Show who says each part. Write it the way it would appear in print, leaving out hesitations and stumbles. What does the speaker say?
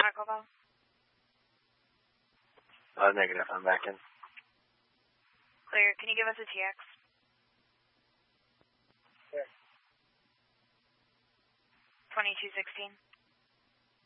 Speaker 1: Taco Bell?
Speaker 2: Negative. I'm back in.
Speaker 1: Clear. Can you give us a TX?
Speaker 2: Sure.
Speaker 1: 2216.